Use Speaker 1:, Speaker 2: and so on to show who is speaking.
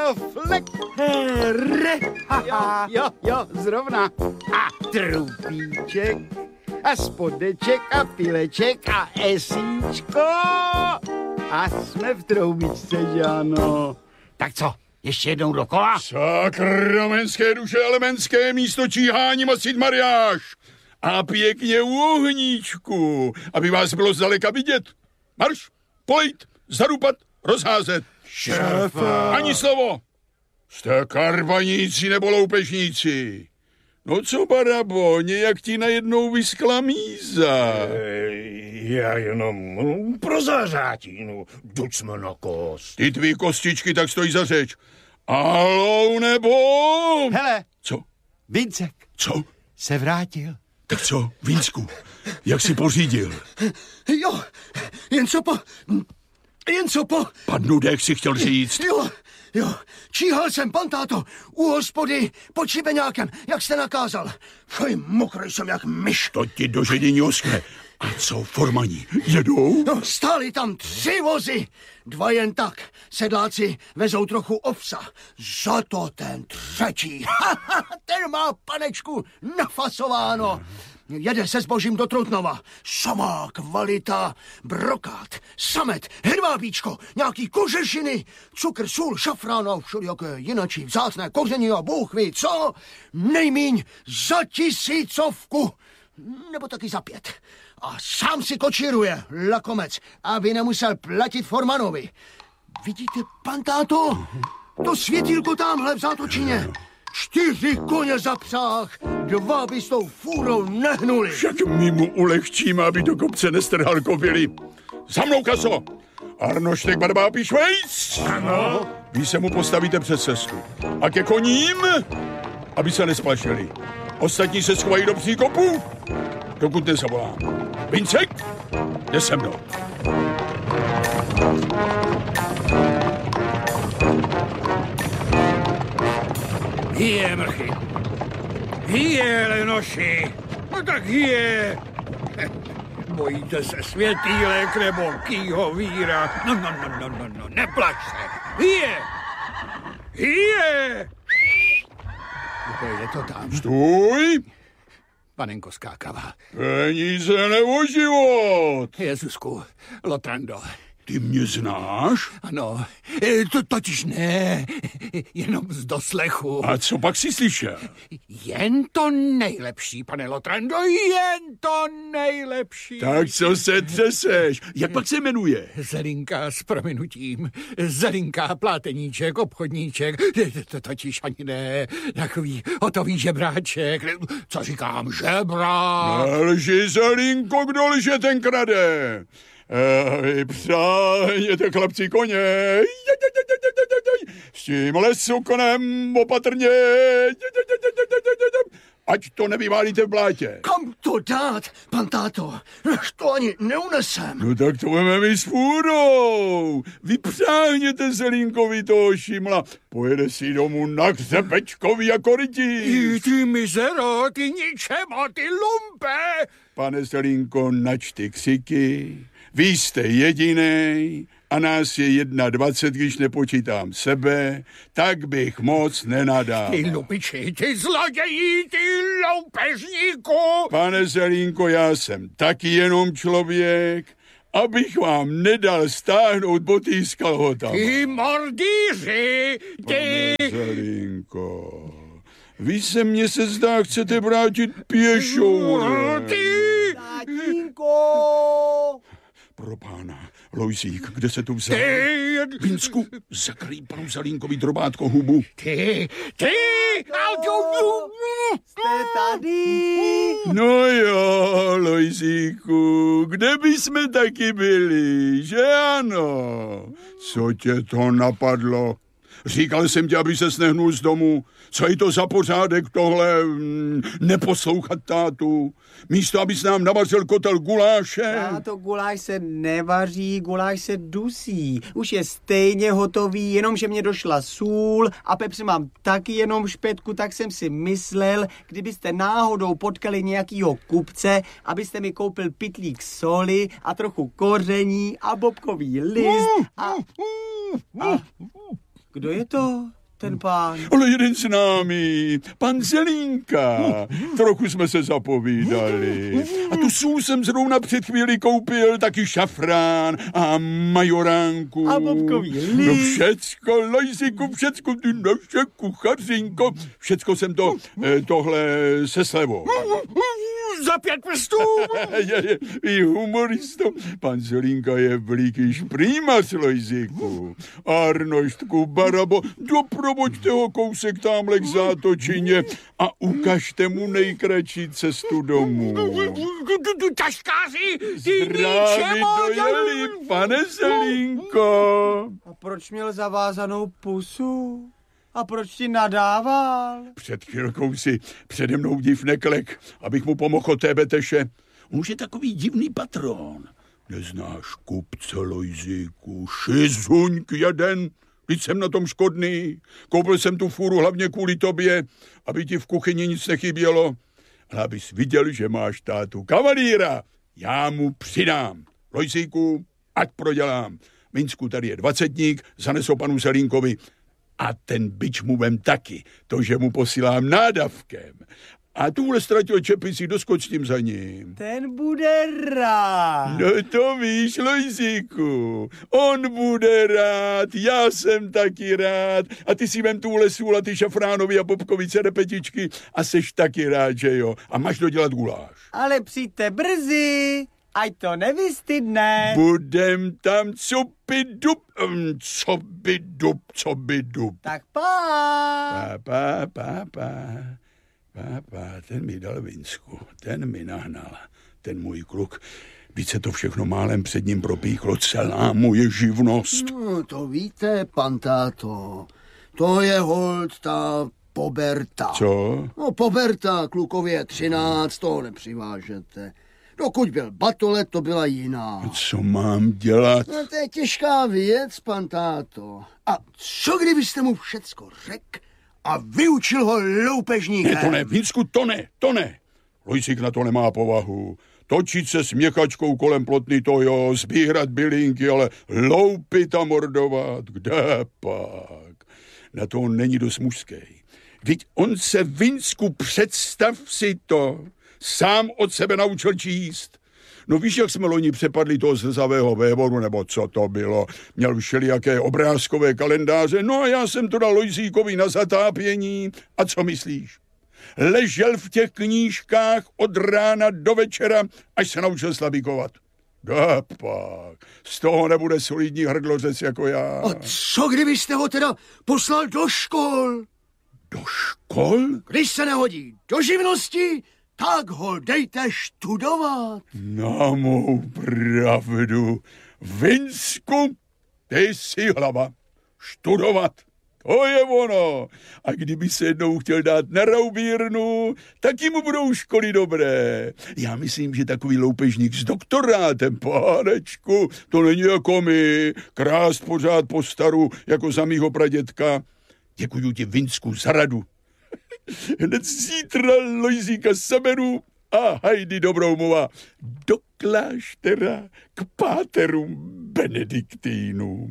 Speaker 1: flek. Jo, zrovna. A trupíček, a spodeček, a pileček, a esíčko. A jsme v troubičce, že ano. Tak co, ještě jednou dokola?
Speaker 2: Sakramenské duše elementské, místo číhání masit mariáš. A pěkně u ohníčku, aby vás bylo zdaleka vidět. Marš, polejt, zadupat, rozházet.
Speaker 1: Šéfe.
Speaker 2: Ani slovo. Jste karbaníci nebo loupežníci. No co, Barabo, nějak ti najednou vyskla míza.
Speaker 3: Já jenom pro zářátinu, duď jsme na kost.
Speaker 2: Ty tvý kostičky tak stojí za řeč. Alou nebo...
Speaker 1: Hele.
Speaker 2: Co?
Speaker 1: Vincek.
Speaker 2: Co?
Speaker 1: Se vrátil.
Speaker 2: Tak co, Vínsku, jak jsi pořídil?
Speaker 3: Jo, jen co po...
Speaker 2: Padnu dech si chtěl říct.
Speaker 3: Jo, číhal jsem, pan táto, u hospody pod šibeňákem, jak jste nakázal. Foj, mokrý jsem jak myš.
Speaker 2: To ti do ředění oskne. A co, formaní, jedou?
Speaker 3: No, stály tam 3 vozy. 2 jen tak. Sedláci vezou trochu ovsa. Za to ten 3. Ten má, panečku, nafasováno. Jede se zbožím do Trutnova. Samá kvalita, brokát, samet, hedvábíčko, nějaký kožešiny, cukr, sůl, šafrán a všelijaké jinačí vzácné koření a bůh ví co. Nejmíň za 1000. Nebo taky za 5. A sám si kočíruje, lakomec, aby nemusel platit formanovi. Vidíte, pan táto? To světýlko tamhle v zátočině. 4 koně zapřáh, 2 by s tou fůrou nehnuli.
Speaker 2: Však my mu ulehčíme, aby do kopce nestrhal kobily. Za mnou, kaso! Arnoštek, Barbápí, Švejc!
Speaker 3: Ano.
Speaker 2: Vy se mu postavíte před cestu. A ke koním, aby se nesplašili. Ostatní se schovají do příkopu, dokud nezavolám. Vincek, jde se mnou.
Speaker 4: Hýje, mrchy. Hýje, lenoši. No tak hýje. Bojíte se světýlek nebo kýho víra? No, neplač se. Hýje. Hýje.
Speaker 1: Je to tam.
Speaker 2: Stůj!
Speaker 1: Panenko skákavá.
Speaker 2: Peníze nebo život?
Speaker 1: Jezusku, Lotrando.
Speaker 2: Ty mě znáš?
Speaker 1: Ano, totiž ne, jenom z doslechu.
Speaker 2: A co pak si slyšel?
Speaker 1: Jen to nejlepší, pane Lotrando, jen to nejlepší.
Speaker 2: Tak co se třeseš? Jak pak se jmenuje?
Speaker 1: Zelinka s prominutím, Zelinka, pláteníček, obchodníček, totiž ani ne, takový hotový žebráček, co říkám, žebrák.
Speaker 2: Nelži, Zelinko, kdo lže, ten krade. Přáhněte, chlapci, koně. S tím lesukonem opatrně. Ať to nevywálíte v blátě.
Speaker 3: Kam to dát, pan táto? To ani neunesem.
Speaker 2: No tak to veme mi s fůrou. Vypřáhněte Zelínkovi toho šimla. Pojede si domů na křepečkovi jako rytíř.
Speaker 4: Ty mizero, ty ničemo, ty lumpe.
Speaker 2: Pane Zelínko, načty ksiky. Vy jste jedinej a nás je 21, když nepočítám sebe, tak bych moc nenadával.
Speaker 4: Ty lupiči, ty zloději, ty loupežníku.
Speaker 2: Pane Zelínko, já jsem taky jenom člověk, abych vám nedal stáhnout boty s kalhotama.
Speaker 4: Ty mordíři, ty...
Speaker 2: Pane Zelínko, vy se mně se zdá, chcete vrátit pěšou.
Speaker 4: Ty...
Speaker 3: Tatínko!
Speaker 2: Pro pána, Lojzík, kde se tu vzal? Vínsku, zakrý panu Zelínkovi drobátko hubu.
Speaker 4: Ty...
Speaker 3: Jste tady?
Speaker 2: No jo, Lojzíku, kde by jsme taky byli, že ano? Co tě to napadlo? Říkal jsem ti, aby ses nehnul z domu. Co je to za pořádek tohle neposlouchat tátu? Místo, abys nám navařil kotel guláše.
Speaker 5: Táto, guláš se nevaří, guláš se dusí. Už je stejně hotový, jenomže mě došla sůl a pepř mám taky jenom špetku, tak jsem si myslel, kdybyste náhodou potkali nějakýho kupce, abyste mi koupil pytlík soli a trochu koření a bobkový list a... Kdo je to? ten pán?
Speaker 2: Ale jeden známý, pan Zelínka. Trochu jsme se zapovídali. A tu sůl jsem zrovna před chvíli koupil, taky šafrán a majoránku.
Speaker 5: A bobkový list.
Speaker 2: No všecko, Lojzíku, všecko, ty naše kuchařinko. Všecko jsem tohle se slevou.
Speaker 4: Za 5 prstů.
Speaker 2: I humoristo. Pan Zelínka je veliký šprýmař, Lojzíku. Arnoštku, Barabo, doprovoďte ho kousek támhle k zátočině a ukažte mu nejkratší cestu domů.
Speaker 4: Taškáři, ty
Speaker 2: Zdraví dojeli, pane Zelínko.
Speaker 5: A proč měl zavázanou pusu? A proč ti nadával?
Speaker 2: Před chvilkou si přede mnou div neklek, abych mu pomohl od té beteše. On už je takový divný patron. Neznáš kupce, Lojzíku, šizuňk jeden. Teď jsem na tom škodný. Koupil jsem tu fůru hlavně kvůli tobě, aby ti v kuchyni nic nechybělo. Ale abys viděl, že máš tátu kavalíra, já mu přidám. Lojzíku, ať prodělám. Minsku, tady je 20, zanesou panu Zelínkovi. A ten bič mu vem taky, to, že mu posílám nádavkem. A tuhle ztratil čepici, doskoč s tím za ním.
Speaker 5: Ten bude rád.
Speaker 2: No to víš, Lojzíku, on bude rád, já jsem taky rád. A ty si vem tuhle sůl a ty šafránovi a bobkovi cerepetičky a seš taky rád, že jo? A máš dodělat guláš.
Speaker 5: Ale přijďte brzy, ať to nevystydne.
Speaker 2: Budem tam co by dup.
Speaker 5: Tak pá.
Speaker 2: Pápa, ten mi dal vinsku, ten mi nahnal, ten můj kluk. Víc se to všechno málem před ním propíchlo, celá moje živnost.
Speaker 3: No, to víte, pan táto, to je holt ta poberta.
Speaker 2: Co?
Speaker 3: No, poberta, klukově 13, toho nepřivážete. Dokud byl batolet, to byla jiná.
Speaker 2: Co mám dělat?
Speaker 3: No, to je těžká věc, pan táto. A co kdybyste mu všecko řekl a vyučil ho loupežníkem?
Speaker 2: Ne, to ne, Vinsku, to ne. Lojzík na to nemá povahu. Točit se s měchačkou kolem plotny, to jo, sbírat bylinky, ale loupit a mordovat, kde pak? Na to on není dost mužský. Vždyť on se, Vinsku, představ si to, sám od sebe naučil číst. No víš, jak jsme loni přepadli toho zrzavého vévodu, nebo co to bylo? Měl všelijaké obrázkové kalendáře, no a já jsem to dal Lojzíkovi na zatápění. A co myslíš? Ležel v těch knížkách od rána do večera, až se naučil slavíkovat. Pak, z toho nebude solidní hrdlořec jako já.
Speaker 3: A co kdybyste ho teda poslal do škol?
Speaker 2: Do škol?
Speaker 3: Když se nehodí do živnosti, tak ho dejte študovat.
Speaker 2: Na mou pravdu. Vinsku, ty jsi hlava. Študovat. To je ono. A kdyby se jednou chtěl dát na raubírnu, taky mu budou školy dobré. Já myslím, že takový loupežník s doktorátem, pánečku, to není jako my, krást pořád po staru, jako za mýho pradětka. Děkuju ti, Vinsku, za radu. Hned zítra Lojzíka seberu a hajdy Dobroumova do kláštera k páterům Benediktínům.